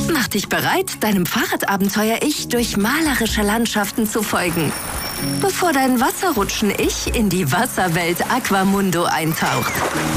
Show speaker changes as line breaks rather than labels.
Mach dich bereit, deinem Fahrradabenteuer-Ich durch malerische Landschaften zu folgen, bevor dein Wasserrutschen-Ich in die Wasserwelt Aquamundo eintaucht.